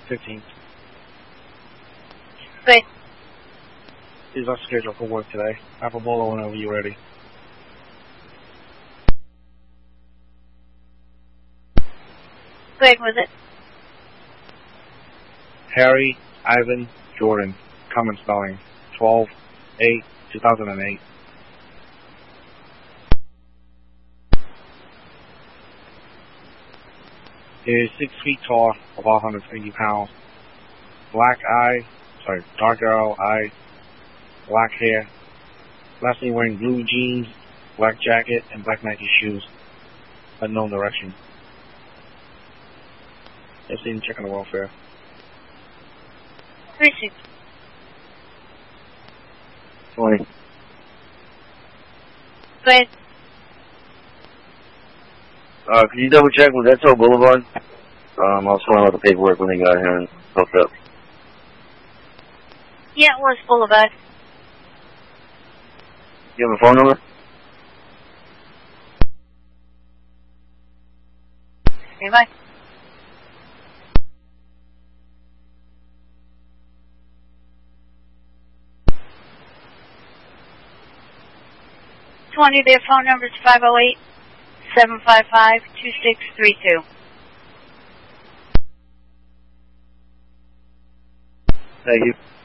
15th. Good. He's not scheduled for work today. Alpha Bolo whenever you're ready. Good, was it? Harry Ivan Jordan. Common spelling. 12/8/2008. He is 6 feet tall, about 180 pounds. Dark arrow eye, black hair. Lastly, wearing blue jeans, black jacket, and black Nike shoes. Unknown direction. I've seen checking the welfare. 36. 20. Good. Could you double check with Eto Boulevard? I was filling out the paperwork when they got here and hooked up. Yeah, it was Boulevard. You have a phone number? Okay, bye. Their phone number is 508-755-2632. Thank you.